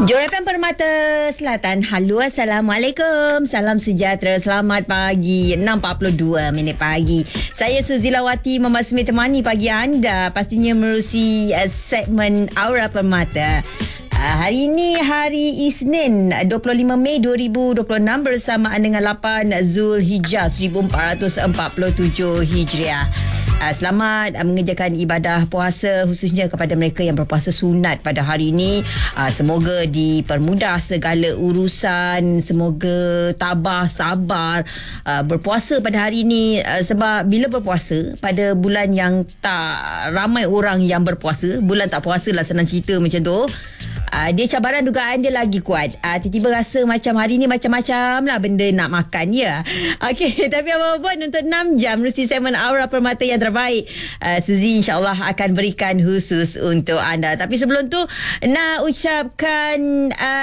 Johor FM Permata Selatan. Halo, Assalamualaikum. Salam sejahtera. Selamat pagi. 6.42 minit pagi. Saya Suzilawati memasmi temani pagi anda. Pastinya menerusi segmen Aura Permata. Hari ini hari Isnin 25 Mei 2026 bersamaan dengan 8 Zulhijjah 1447 Hijriah. Selamat mengerjakan ibadah puasa, khususnya kepada mereka yang berpuasa sunat pada hari ini. Semoga dipermudah segala urusan, semoga tabah, sabar berpuasa pada hari ini. Sebab bila berpuasa pada bulan yang tak ramai orang yang berpuasa, bulan tak puasa lah, senang cerita macam tu, dia cabaran dugaan dia lagi kuat. Tiba-tiba rasa macam hari ni macam-macam lah benda nak makan, ya. Okey, tapi apa pun untuk 6 jam menerusi segmen Aura Permata yang terbaik, Suzy insyaAllah akan berikan khusus untuk anda. Tapi sebelum tu nak ucapkan